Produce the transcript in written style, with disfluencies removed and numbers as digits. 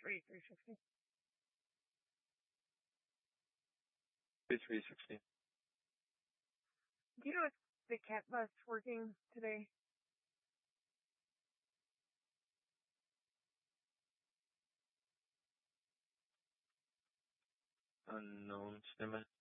360. 360. Do you know if the cat bus working today? Unknown, stand by.